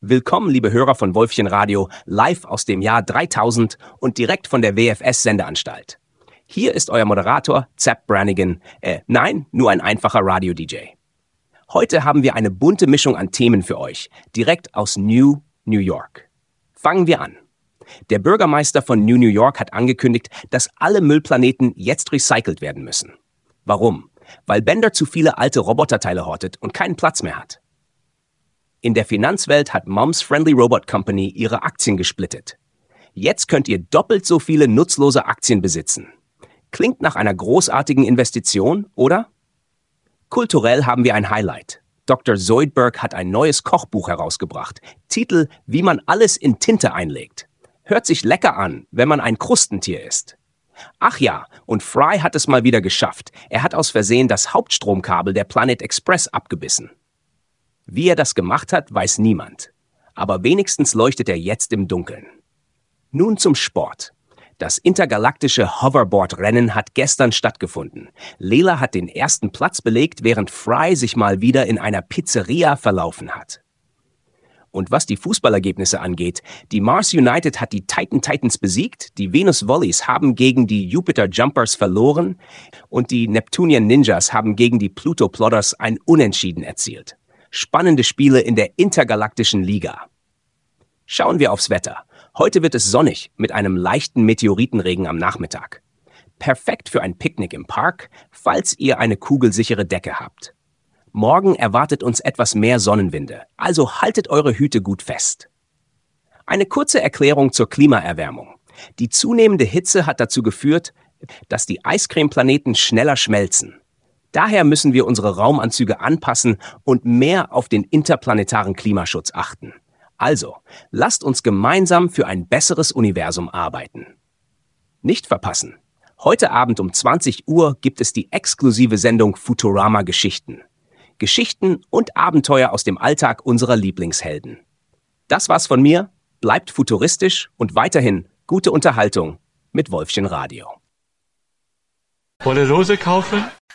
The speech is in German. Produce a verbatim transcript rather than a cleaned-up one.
Willkommen, liebe Hörer von Wolfchen Radio, live aus dem Jahr dreitausend und direkt von der W F S-Sendeanstalt. Hier ist euer Moderator, Zapp Brannigan. Äh, nein, nur ein einfacher Radio-D J. Heute haben wir eine bunte Mischung an Themen für euch, direkt aus New New York. Fangen wir an. Der Bürgermeister von New New York hat angekündigt, dass alle Müllplaneten jetzt recycelt werden müssen. Warum? Weil Bender zu viele alte Roboterteile hortet und keinen Platz mehr hat. In der Finanzwelt hat Mom's Friendly Robot Company ihre Aktien gesplittet. Jetzt könnt ihr doppelt so viele nutzlose Aktien besitzen. Klingt nach einer großartigen Investition, oder? Kulturell haben wir ein Highlight. Doktor Zoidberg hat ein neues Kochbuch herausgebracht. Titel: Wie man alles in Tinte einlegt. Hört sich lecker an, wenn man ein Krustentier ist. Ach ja, und Fry hat es mal wieder geschafft. Er hat aus Versehen das Hauptstromkabel der Planet Express abgebissen. Wie er das gemacht hat, weiß niemand. Aber wenigstens leuchtet er jetzt im Dunkeln. Nun zum Sport. Das intergalaktische Hoverboard-Rennen hat gestern stattgefunden. Lela hat den ersten Platz belegt, während Fry sich mal wieder in einer Pizzeria verlaufen hat. Und was die Fußballergebnisse angeht, die Mars United hat die Titan Titans besiegt, die Venus Volleys haben gegen die Jupiter Jumpers verloren und die Neptunian Ninjas haben gegen die Pluto Plotters ein Unentschieden erzielt. Spannende Spiele in der intergalaktischen Liga. Schauen wir aufs Wetter. Heute wird es sonnig mit einem leichten Meteoritenregen am Nachmittag. Perfekt für ein Picknick im Park, falls ihr eine kugelsichere Decke habt. Morgen erwartet uns etwas mehr Sonnenwinde, also haltet eure Hüte gut fest. Eine kurze Erklärung zur Klimaerwärmung. Die zunehmende Hitze hat dazu geführt, dass die Eiscremeplaneten schneller schmelzen. Daher müssen wir unsere Raumanzüge anpassen und mehr auf den interplanetaren Klimaschutz achten. Also, lasst uns gemeinsam für ein besseres Universum arbeiten. Nicht verpassen. Heute Abend um zwanzig Uhr gibt es die exklusive Sendung Futurama Geschichten. Geschichten und Abenteuer aus dem Alltag unserer Lieblingshelden. Das war's von mir. Bleibt futuristisch und weiterhin gute Unterhaltung mit Wolfchen Radio. Wolle Lose kaufen?